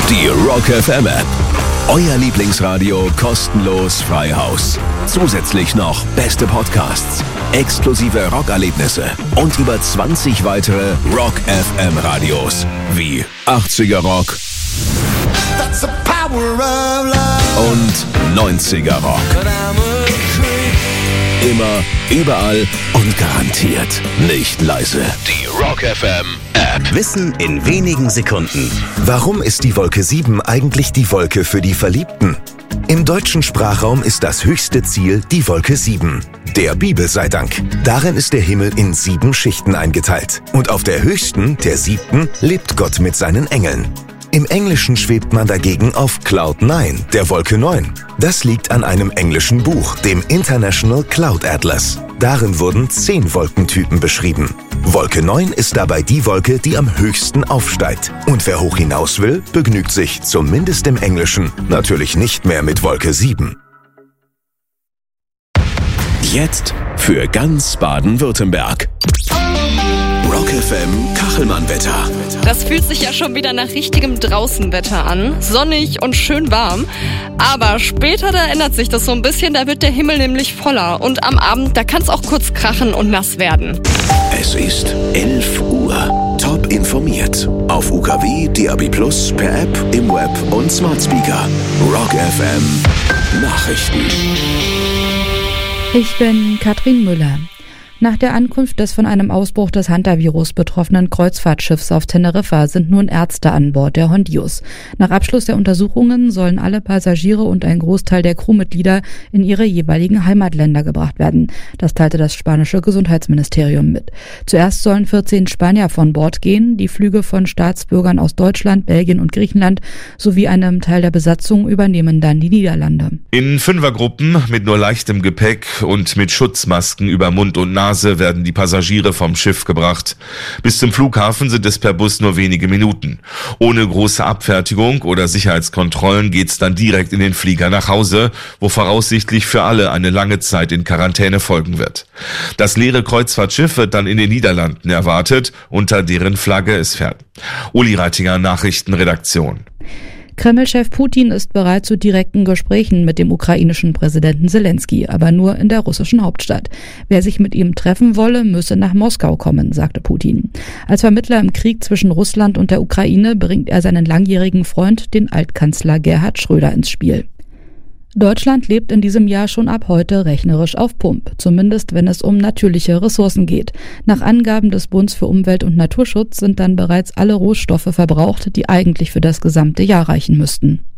Die Rock FM App. Euer Lieblingsradio kostenlos frei Haus. Zusätzlich noch beste Podcasts, exklusive Rockerlebnisse und über 20 weitere Rock FM Radios wie 80er Rock und 90er Rock. Immer, überall und garantiert nicht leise. Die Rock FM App. Wissen in wenigen Sekunden. Warum ist die Wolke 7 eigentlich die Wolke für die Verliebten? Im deutschen Sprachraum ist das höchste Ziel die Wolke 7. Der Bibel sei Dank. Darin ist der Himmel in 7 Schichten eingeteilt. Und auf der höchsten, der 7., lebt Gott mit seinen Engeln. Im Englischen schwebt man dagegen auf Cloud 9, der Wolke 9. Das liegt an einem englischen Buch, dem International Cloud Atlas. Darin wurden 10 Wolkentypen beschrieben. Wolke 9 ist dabei die Wolke, die am höchsten aufsteigt. Und wer hoch hinaus will, begnügt sich, zumindest im Englischen, natürlich nicht mehr mit Wolke 7. Jetzt für ganz Baden-Württemberg. Rock FM Kachelmann-Wetter. Das fühlt sich ja schon wieder nach richtigem Draußenwetter an. Sonnig und schön warm. Aber später, da ändert sich das so ein bisschen. Da wird der Himmel nämlich voller. Und am Abend, da kann es auch kurz krachen und nass werden. Es ist 11 Uhr. Top informiert. Auf UKW, DAB+, per App, im Web und Smart Speaker. Rock FM Nachrichten. Ich bin Katrin Müller. Nach der Ankunft des von einem Ausbruch des Hantavirus betroffenen Kreuzfahrtschiffs auf Teneriffa sind nun Ärzte an Bord der Hondius. Nach Abschluss der Untersuchungen sollen alle Passagiere und ein Großteil der Crewmitglieder in ihre jeweiligen Heimatländer gebracht werden. Das teilte das spanische Gesundheitsministerium mit. Zuerst sollen 14 Spanier von Bord gehen, die Flüge von Staatsbürgern aus Deutschland, Belgien und Griechenland sowie einem Teil der Besatzung übernehmen dann die Niederlande. In Fünfergruppen mit nur leichtem Gepäck und mit Schutzmasken über Mund und Nase werden die Passagiere vom Schiff gebracht. Bis zum Flughafen sind es per Bus nur wenige Minuten. Ohne große Abfertigung oder Sicherheitskontrollen geht's dann direkt in den Flieger nach Hause, wo voraussichtlich für alle eine lange Zeit in Quarantäne folgen wird. Das leere Kreuzfahrtschiff wird dann in den Niederlanden erwartet, unter deren Flagge es fährt. Uli Reitinger, Nachrichtenredaktion. Kreml-Chef Putin ist bereit zu direkten Gesprächen mit dem ukrainischen Präsidenten Selensky, aber nur in der russischen Hauptstadt. Wer sich mit ihm treffen wolle, müsse nach Moskau kommen, sagte Putin. Als Vermittler im Krieg zwischen Russland und der Ukraine bringt er seinen langjährigen Freund, den Altkanzler Gerhard Schröder, ins Spiel. Deutschland lebt in diesem Jahr schon ab heute rechnerisch auf Pump, zumindest wenn es um natürliche Ressourcen geht. Nach Angaben des Bundes für Umwelt und Naturschutz sind dann bereits alle Rohstoffe verbraucht, die eigentlich für das gesamte Jahr reichen müssten.